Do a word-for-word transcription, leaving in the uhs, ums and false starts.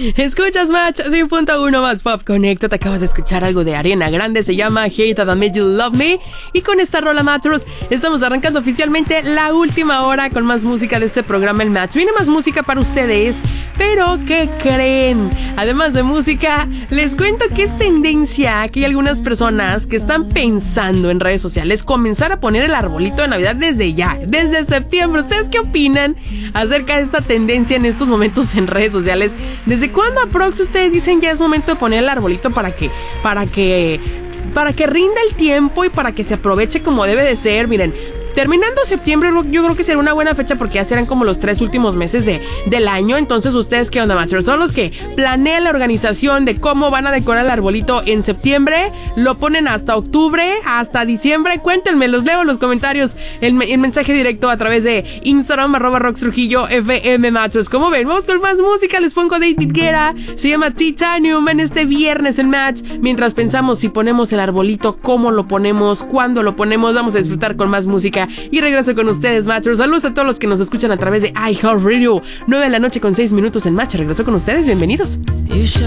Escuchas Match cien punto uno más Pop Connect. Te acabas de escuchar algo de Ariana Grande. Se llama Hate That Made You Love Me. Y con esta rola Mattress estamos arrancando oficialmente la última hora con más música de este programa El Match. Viene más música para ustedes. Pero ¿qué creen? Además de música, les cuento que es tendencia que hay algunas personas que están pensando en redes sociales comenzar a poner el arbolito de Navidad desde ya, desde septiembre. ¿Ustedes qué opinan acerca de esta tendencia en estos momentos en redes sociales? ¿Desde cuándo aprox ustedes dicen ya es momento de poner el arbolito para que, para que, para que rinda el tiempo y para que se aproveche como debe de ser? Miren, terminando septiembre, yo creo que será una buena fecha porque ya serán como los tres últimos meses de, del año. Entonces, ¿ustedes qué onda, Masters? ¿Son los que planean la organización de cómo van a decorar el arbolito en septiembre? ¿Lo ponen hasta octubre? ¿Hasta diciembre? Cuéntenme, los leo en los comentarios, el, el mensaje directo a través de Instagram, arroba Rox Trujillo, F M Masters. ¿Cómo ven? Vamos con más música. Les pongo David Guetta. Se llama Titanium en este viernes en Match. Mientras pensamos si ponemos el arbolito, cómo lo ponemos, cuándo lo ponemos, vamos a disfrutar con más música. Y regreso con ustedes, Matchers. Saludos a todos los que nos escuchan a través de iHeartRadio. nueve de la noche con seis minutos en Match. Regreso con ustedes, bienvenidos.